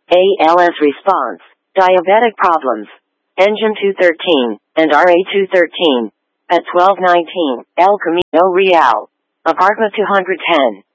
ALS response, diabetic problems, Engine 213, and RA 213. At 1219, El Camino Real, Apartment 210.